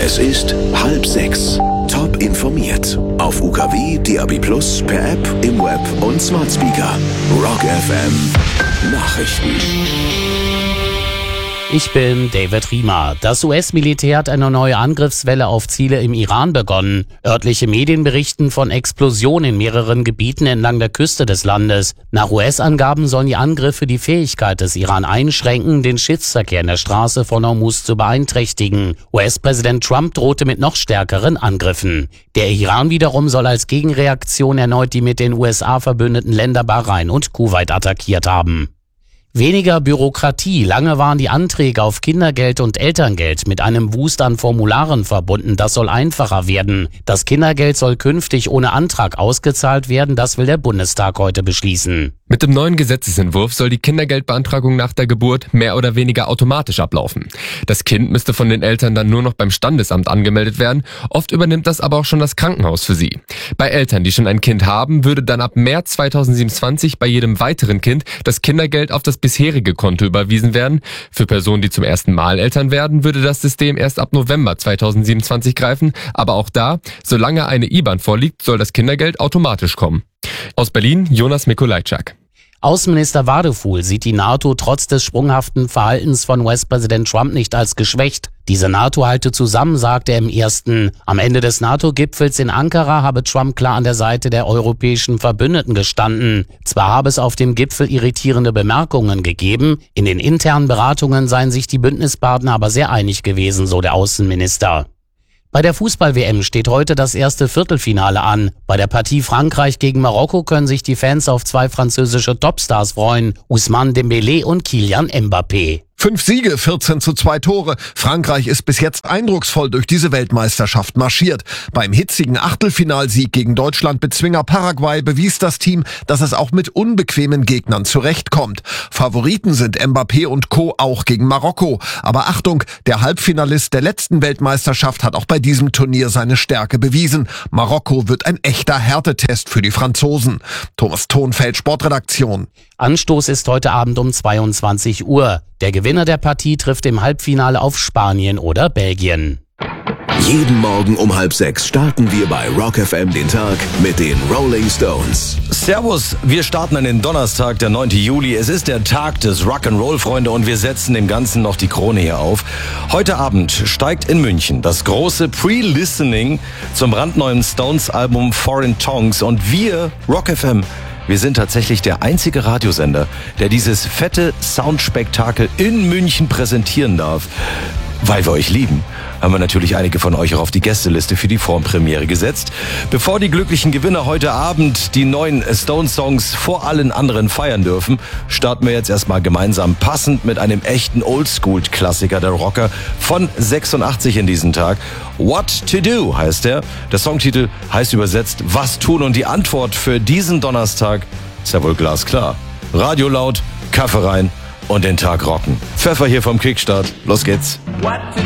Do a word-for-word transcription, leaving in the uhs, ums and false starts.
Es ist halb sechs. Top informiert. Auf U K W, D A B Plus, per App, im Web und Smart Speaker. Rock F M. Nachrichten. Ich bin David Riemer. Das U S-Militär hat eine neue Angriffswelle auf Ziele im Iran begonnen. Örtliche Medien berichten von Explosionen in mehreren Gebieten entlang der Küste des Landes. Nach U S-Angaben sollen die Angriffe die Fähigkeit des Iran einschränken, den Schiffsverkehr in der Straße von Hormuz zu beeinträchtigen. U S-Präsident Trump drohte mit noch stärkeren Angriffen. Der Iran wiederum soll als Gegenreaktion erneut die mit den U S A verbündeten Länder Bahrain und Kuwait attackiert haben. Weniger Bürokratie. Lange waren die Anträge auf Kindergeld und Elterngeld mit einem Wust an Formularen verbunden. Das soll einfacher werden. Das Kindergeld soll künftig ohne Antrag ausgezahlt werden. Das will der Bundestag heute beschließen. Mit dem neuen Gesetzesentwurf soll die Kindergeldbeantragung nach der Geburt mehr oder weniger automatisch ablaufen. Das Kind müsste von den Eltern dann nur noch beim Standesamt angemeldet werden. Oft übernimmt das aber auch schon das Krankenhaus für sie. Bei Eltern, die schon ein Kind haben, würde dann ab März zweitausendsiebenundzwanzig bei jedem weiteren Kind das Kindergeld auf das bisherige Konto überwiesen werden. Für Personen, die zum ersten Mal Eltern werden, würde das System erst ab November zweitausendsiebenundzwanzig greifen. Aber auch da, solange eine I B A N vorliegt, soll das Kindergeld automatisch kommen. Aus Berlin, Jonas Mikolajczak. Außenminister Wadefuhl sieht die NATO trotz des sprunghaften Verhaltens von U S-Präsident Trump nicht als geschwächt. Diese NATO halte zusammen, sagte er im ersten. Am Ende des NATO-Gipfels in Ankara habe Trump klar an der Seite der europäischen Verbündeten gestanden. Zwar habe es auf dem Gipfel irritierende Bemerkungen gegeben, in den internen Beratungen seien sich die Bündnispartner aber sehr einig gewesen, so der Außenminister. Bei der Fußball-W M steht heute das erste Viertelfinale an. Bei der Partie Frankreich gegen Marokko können sich die Fans auf zwei französische Topstars freuen, Ousmane Dembélé und Kylian Mbappé. Fünf Siege, vierzehn zu zwei Tore. Frankreich ist bis jetzt eindrucksvoll durch diese Weltmeisterschaft marschiert. Beim hitzigen Achtelfinalsieg gegen Deutschland-Bezwinger Paraguay bewies das Team, dass es auch mit unbequemen Gegnern zurechtkommt. Favoriten sind Mbappé und Co. auch gegen Marokko. Aber Achtung, der Halbfinalist der letzten Weltmeisterschaft hat auch bei diesem Turnier seine Stärke bewiesen. Marokko wird ein echter Härtetest für die Franzosen. Thomas Thonfeld, Sportredaktion. Anstoß ist heute Abend um zweiundzwanzig Uhr. Der Gewinner der Partie trifft im Halbfinale auf Spanien oder Belgien. Jeden Morgen um halb sechs starten wir bei Rock F M den Tag mit den Rolling Stones. Servus, wir starten an den Donnerstag, der neunten Juli. Es ist der Tag des Rock'n'Roll, Freunde, und wir setzen dem Ganzen noch die Krone hier auf. Heute Abend steigt in München das große Pre-Listening zum brandneuen Stones-Album Foreign Tongues. Und wir, Rock F M, wir sind tatsächlich der einzige Radiosender, der dieses fette Soundspektakel in München präsentieren darf. Weil wir euch lieben, haben wir natürlich einige von euch auch auf die Gästeliste für die Formpremiere gesetzt. Bevor die glücklichen Gewinner heute Abend die neuen Stone-Songs vor allen anderen feiern dürfen, starten wir jetzt erstmal gemeinsam passend mit einem echten Oldschool-Klassiker der Rocker von sechsundachtzig in diesen Tag. What to Do heißt er. Der Songtitel heißt übersetzt Was tun, und die Antwort für diesen Donnerstag ist ja wohl glasklar. Radio laut, Kaffee rein und den Tag rocken. Pfeffer hier vom Kickstart. Los geht's. What to